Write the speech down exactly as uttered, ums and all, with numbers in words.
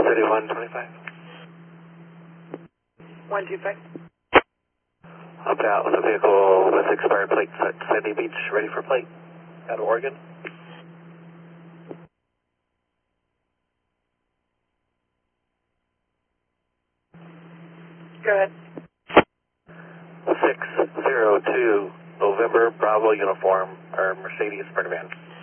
thirty-one twenty-five. one two five. About with a vehicle with expired plates at Sandy Beach, ready for plate, out of Oregon. Go ahead. six zero two November Bravo uniform, or Mercedes Sprinter van.